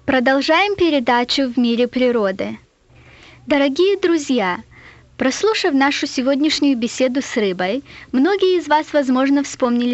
Продолжаем передачу «В мире природы». Дорогие друзья, прослушав нашу сегодняшнюю беседу с рыбой, многие из вас, возможно, вспомнили